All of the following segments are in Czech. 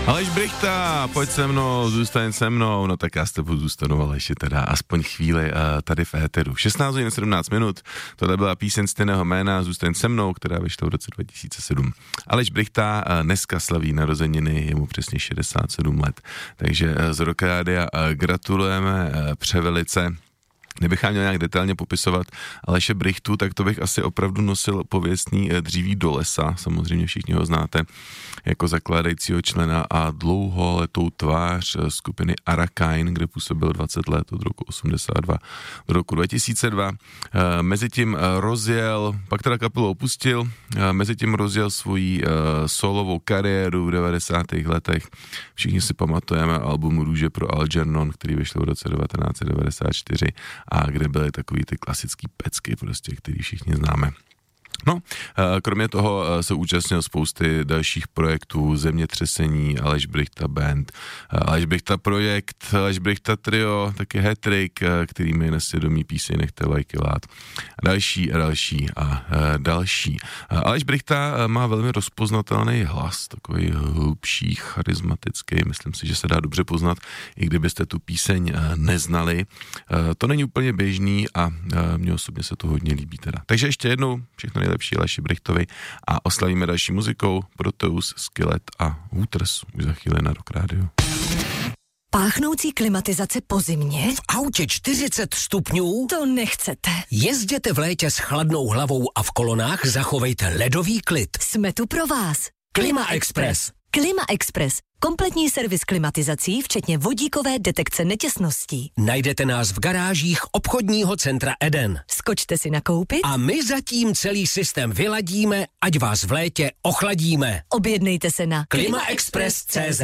Aleš Brychta, pojď se mnou, zůstaň se mnou, no tak já s tebou zůstanu, ale ještě teda aspoň chvíli tady v éteru. 16 hodin 17 minut, tohle byla píseň stejného jména, Zůstaň se mnou, která vyšla v roce 2007. Aleš Brychta dneska slaví narozeniny, je mu přesně 67 let, takže z Rockádia gratulujeme převelice. Kdybych měl nějak detailně popisovat Aleše Brychtu, tak to bych asi opravdu nosil pověstný dříví do lesa, samozřejmě všichni ho znáte, jako zakládajícího člena a dlouholetou tvář skupiny Arakain, kde působil 20 let od roku 82 do roku 2002. Mezitím rozjel, pak teda kapelu opustil, mezitím rozjel svoji solovou kariéru v 90. letech. Všichni si pamatujeme album Růže pro Algernon, který vyšel v roce 1994 a kde byly takový ty klasický pecky prostě, který všichni známe. No, kromě toho se účastnil spousty dalších projektů, Zemětřesení, Aleš Brychta Band, Aleš Brychta Projekt, Aleš Brychta Trio, taky Hattrick, který mi nesvědomí píseň Nechte lajky lát. Další a další. Aleš Brychta má velmi rozpoznatelný hlas, takový hlubší, charismatický, myslím si, že se dá dobře poznat, i kdybyste tu píseň neznali. To není úplně běžný a mně osobně se to hodně líbí teda. Takže ještě jednou všechno nejlepší Aleši Brychtovi a oslavíme další muzikou Proteus, Skillet a Hooters už za chvíli na Rock Radio. Páchnoucí klimatizace po zimě? V autě 40 stupňů? To nechcete. Jezděte v létě s chladnou hlavou a v kolonách zachovejte ledový klid. Jsme tu pro vás. Klima Express. Klima Express. Kompletní servis klimatizací, včetně vodíkové detekce netěsností. Najdete nás v garážích obchodního centra Eden. Skočte si nakoupit a my zatím celý systém vyladíme, ať vás v létě ochladíme. Objednejte se na klimaexpress.cz.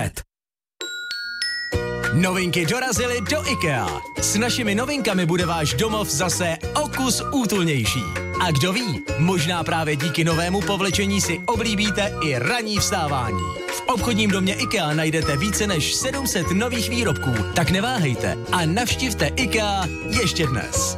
Novinky dorazily do IKEA. S našimi novinkami bude váš domov zase o kus útulnější. A kdo ví, možná právě díky novému povlečení si oblíbíte i ranní vstávání. V obchodním domě IKEA najdete více než 700 nových výrobků, tak neváhejte a navštivte IKEA ještě dnes.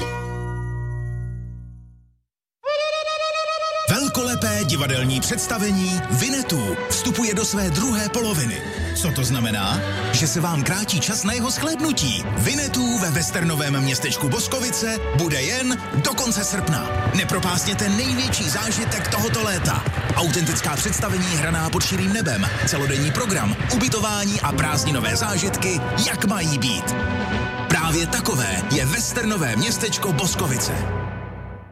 Velkolepé divadelní představení Winnetou vstupuje do své druhé poloviny. Co to znamená? Že se vám krátí čas na jeho shlédnutí. Winnetou ve westernovém městečku Boskovice bude jen do konce srpna. Nepropásněte největší zážitek tohoto léta. Autentická představení hraná pod širým nebem, celodenní program, ubytování a prázdninové zážitky, jak mají být. Právě takové je westernové městečko Boskovice.